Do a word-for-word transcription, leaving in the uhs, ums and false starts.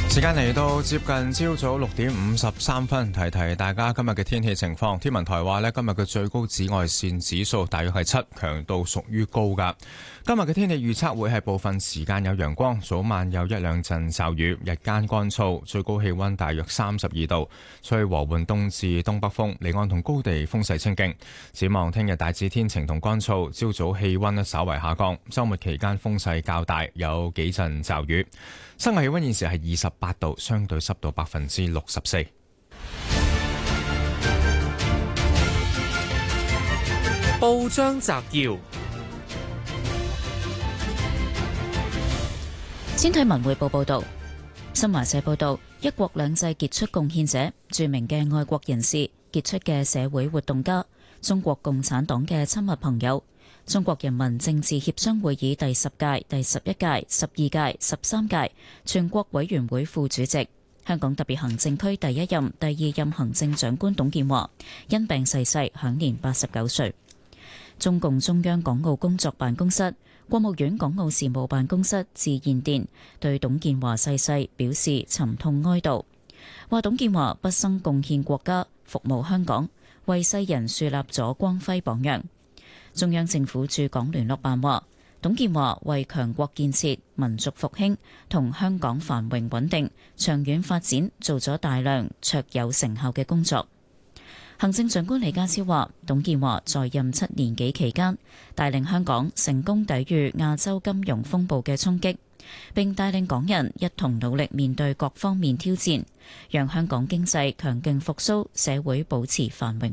時間嚟到接近朝早六點五十三分，提提大家今日嘅天氣情況。天文台話呢，今日嘅最高紫外線指數大約係七，強度屬於高噶。今日嘅天氣預測會係部分時間有陽光，早晚有一兩陣驟雨，日間乾燥，最高氣溫大約三十二度，吹和緩東至東北風，離岸同高地風勢清勁。展望聽日大致天晴同乾燥，朝早氣溫呢稍為下降，周末期間風勢較大，有幾陣驟雨。室外氣溫現時係二十八度，相對濕度百分之六十四。 報章摘要： 先睇文匯報報道。新華社報道，一國兩制傑出貢獻者、著名嘅愛國人士、傑出嘅社會活動家、中國共產黨嘅親密朋友、中國人民政治協商會議第十屆、第十一屆、十二屆、十三屆全國委員會副主席、香港特別行政區第一任、第二任行政長官董建華因病逝世，享年八十九歲。中共中央港澳工作辦公室、國務院港澳事務辦公室致唁電，對董建華逝世表示沉痛哀悼，話董建華畢生貢獻國家、服務香港，為世人樹立咗光輝榜樣。中央政府駐港聯絡辦話，董建華為強國建設、民族復興同香港繁榮穩定、長遠發展做咗大量卓有成效嘅工作。行政長官李家超話，董建華在任七年幾期間，帶領香港成功抵禦亞洲金融風暴嘅衝擊，並帶領港人一同努力面對各方面挑戰，讓香港經濟強勁復甦，社會保持繁榮